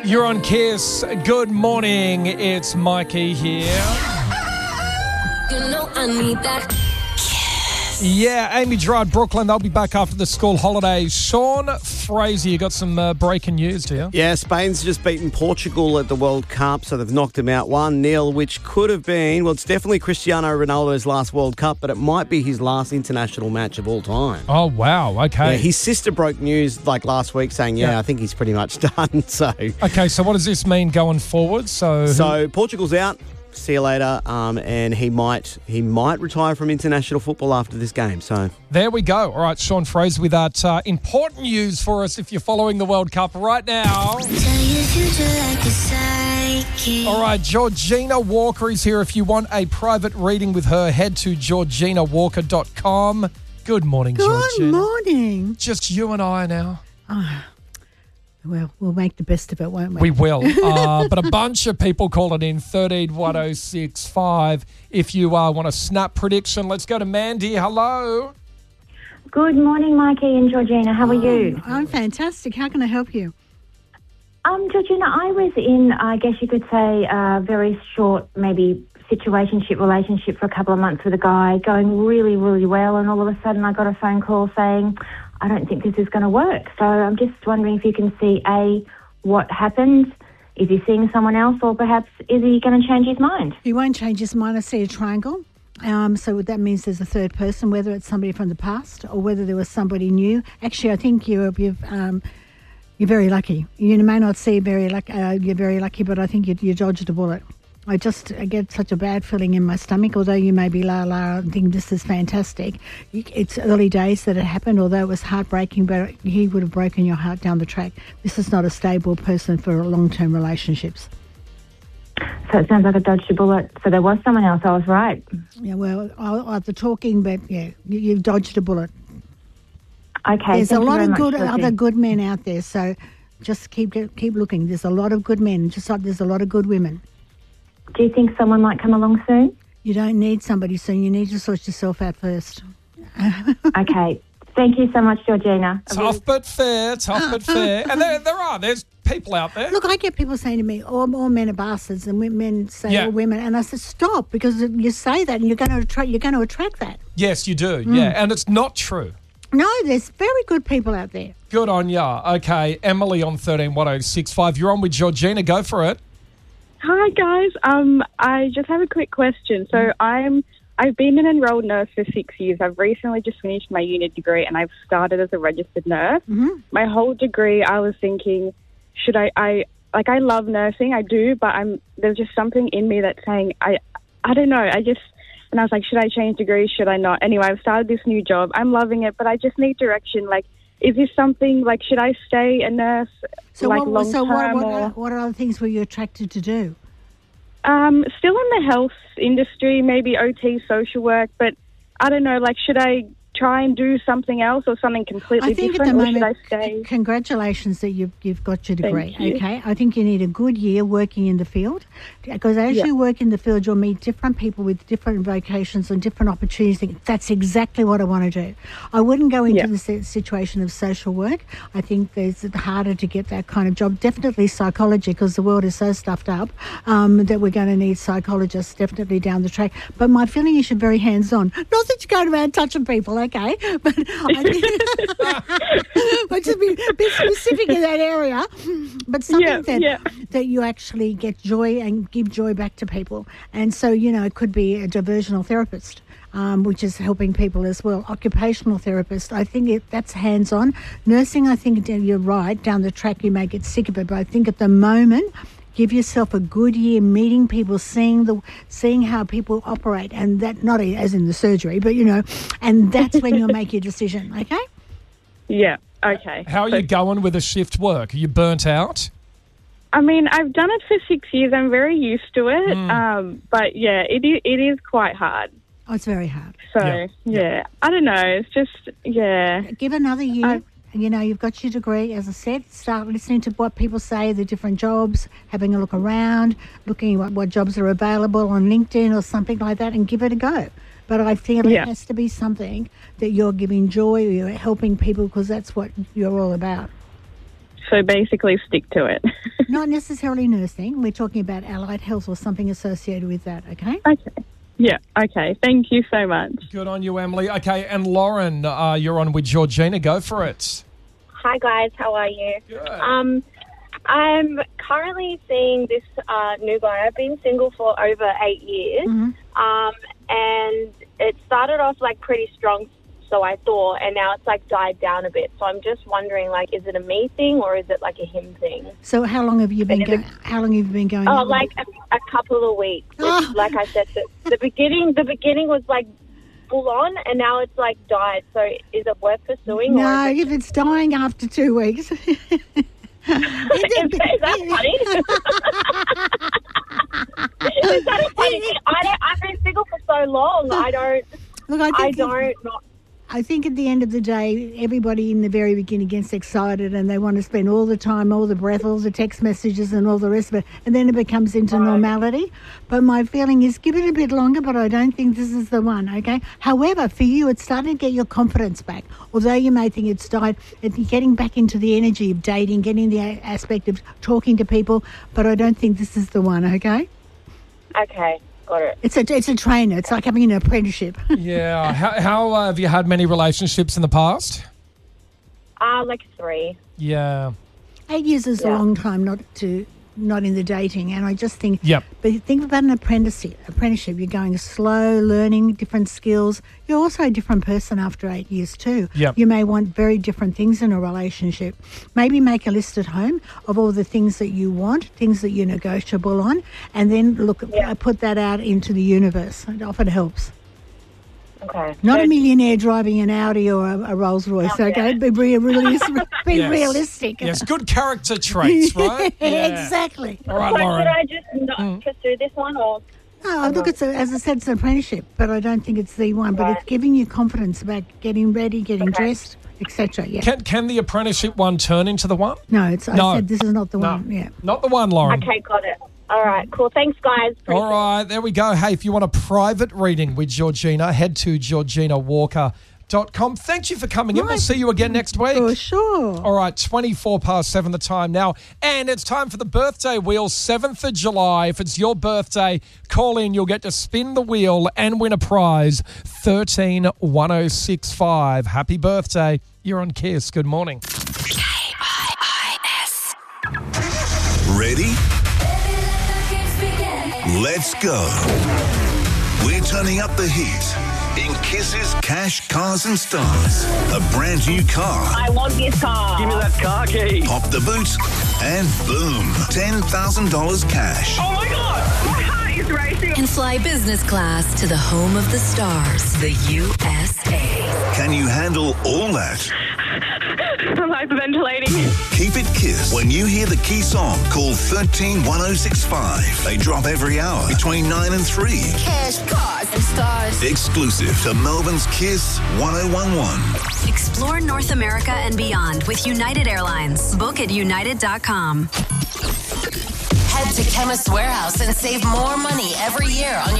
You're on Kiss. Good morning. It's Mikey here. You know I need that. Yeah, Amy Gerard, Brooklyn, they'll be back after the school holidays. Sean Fraser, you got some breaking news here. Yeah, Spain's just beaten Portugal at the World Cup, so they've knocked them out 1-0, which could have been, well, it's definitely Cristiano Ronaldo's last World Cup, but it might be his last international match of all time. Oh, wow, okay. Yeah, his sister broke news like last week saying, I think he's pretty much done. Okay, so what does this mean going forward? So Portugal's out. See you later. And he might retire from international football after this game. So there we go. All right, Sean Fraser with that important news for us if you're following the World Cup right now. All right, Georgina Walker is here. If you want a private reading with her, head to georginawalker.com. Good morning, Georgina. Good morning. Just you and I now. Well, we'll make the best of it, won't we? We will. But a bunch of people calling in 131065. If you want a snap prediction, let's go to Mandy. Hello. Good morning, Mikey and Georgina. How are you? I'm fantastic. How can I help you? Georgina, I was in, I guess you could say, a very short, maybe relationship for a couple of months with a guy, going really, really well, and all of a sudden I got a phone call saying, I don't think this is going to work. So I'm just wondering if you can see, A, what happened, is he seeing someone else, or perhaps is he going to change his mind? He won't change his mind. I see a triangle. So that means there's a third person, whether it's somebody from the past or whether there was somebody new. Actually, I think you're very lucky. You may not see you're very lucky, but I think you dodged a bullet. I get such a bad feeling in my stomach, although you may be la and think this is fantastic. It's early days that it happened, although it was heartbreaking, but he would have broken your heart down the track. This is not a stable person for long-term relationships. So it sounds like I dodged a bullet. So there was someone else. I was right. Yeah, well, after talking, but yeah, you dodged a bullet. Okay. There's a lot of other good men out there, so just keep looking. There's a lot of good men, just like there's a lot of good women. Do you think someone might come along soon? You don't need somebody soon. You need to sort yourself out first. Okay. Thank you so much, Georgina. Tough but fair. And there's people out there. Look, I get people saying to me, all men are bastards, and men say all women. And I said, stop, because you say that and you're going to attract that. Yes, you do. Yeah, and it's not true. No, there's very good people out there. Good on ya. Okay, Emily on 131065. You're on with Georgina. Go for it. Hi guys, I just have a quick question. So I've been an enrolled nurse for 6 years. I've recently just finished my uni degree and I've started as a registered nurse. Mm-hmm. My whole degree, I was thinking, should I love nursing, I do, but there's just something in me that's saying, I don't know, and I was like, should I change degrees, should I not? Anyway, I've started this new job. I'm loving it, but I just need direction. Like, is this something, like, should I stay a nurse, long term? What other things were you attracted to do? Still in the health industry, maybe OT, social work, but I don't know, like, should I try and do something else or something completely different, at the moment, should I stay? Congratulations that you've got your degree. Thank you. Okay, I think you need a good year working in the field, because as you work in the field, you'll meet different people with different vocations and different opportunities. That's exactly what I want to do. I wouldn't go into the situation of social work. I think it's harder to get that kind of job. Definitely psychology, because the world is so stuffed up that we're going to need psychologists definitely down the track. But my feeling is you're very hands-on. Not that you're going around touching people, okay, but I think but just be a bit specific in that area, but something that you actually get joy and give joy back to people. And so, it could be a diversional therapist, which is helping people as well. Occupational therapist, I think that's hands-on. Nursing, I think you're right, down the track you may get sick of it, but I think at the moment, give yourself a good year meeting people, seeing how people operate, and that not as in the surgery, but and that's when you'll make your decision. Okay? Yeah. Okay. How are you going with the shift work? Are you burnt out? I mean, I've done it for 6 years. I'm very used to it. But yeah, it is quite hard. Oh, it's very hard. So I don't know. It's just Give another year. You've got your degree, as I said. Start listening to what people say, the different jobs, having a look around, looking at what jobs are available on LinkedIn or something like that, and give it a go. But I feel it has to be something that you're giving joy, or you're helping people, because that's what you're all about. So basically stick to it. Not necessarily nursing. We're talking about allied health or something associated with that, okay? Okay. Yeah, okay. Thank you so much. Good on you, Emily. Okay, and Lauren, you're on with Georgina. Go for it. Hi guys, how are you? Good. I'm currently seeing this new guy. I've been single for over 8 years, and it started off like pretty strong, so I thought, and now it's like died down a bit. So I'm just wondering, like, is it a me thing or is it like a him thing? So how long have you been going? How long have you been going? Oh, like a couple of weeks. Oh. Like I said, the beginning was like full on, and now it's like died. So is it worth pursuing? No, or is if it's dying after 2 weeks. is that funny? Is that funny? I've been single for so long. I think at the end of the day, everybody in the very beginning gets excited and they want to spend all the time, all the breath, all the text messages and all the rest of it, and then it becomes into normality. But my feeling is give it a bit longer, but I don't think this is the one, okay? However, for you, it's starting to get your confidence back. Although you may think it's died, it's getting back into the energy of dating, getting the aspect of talking to people, but I don't think this is the one, okay? Okay. Got it. It's a trainer. It's like having an apprenticeship. Yeah. How have you had many relationships in the past? Like 3. Yeah. 8 years is a long time not in the dating, and I just think. Yep. But think about an apprenticeship. You're going slow, learning different skills. You're also a different person after 8 years too. Yep. You may want very different things in a relationship. Maybe make a list at home of all the things that you want, things that you're negotiable on, and then put that out into the universe. It often helps. Okay. Not a millionaire driving an Audi or a Rolls Royce, okay? Be realistic. Yes, good character traits, right? Yeah. Exactly. All right, So Lauren. should I just not pursue this one, or? No, look, as I said, it's an apprenticeship, but I don't think it's the one. But it's giving you confidence about getting ready, getting dressed, etc. Yeah. Can the apprenticeship one turn into the one? No, I said this is not the one. Yeah. Not the one, Lauren. Okay, got it. All right, cool. Thanks, guys. All right, there we go. Hey, if you want a private reading with Georgina, head to georginawalker.com. Thank you for coming in. We'll see you again next week. For sure. All right, 7:24 the time now. And it's time for the birthday wheel, 7th of July. If it's your birthday, call in. You'll get to spin the wheel and win a prize, 131065. Happy birthday. You're on Kiss. Good morning. KIIS. Ready? Let's go. We're turning up the heat in Kiss's Cash, Cars and Stars. A brand new car. I want this car. Give me that car key. Pop the boot and boom, $10,000 cash. Oh my God, my heart is racing. And fly business class to the home of the stars, the USA. Can you handle all that? I'm hyperventilating. Keep it Kiss. When you hear the key song, call 131065. They drop every hour between 9 and 3. Cash, cars, and stars. Exclusive to Melbourne's Kiss 1011. Explore North America and beyond with United Airlines. Book at united.com. Head to Chemist Warehouse and save more money every year on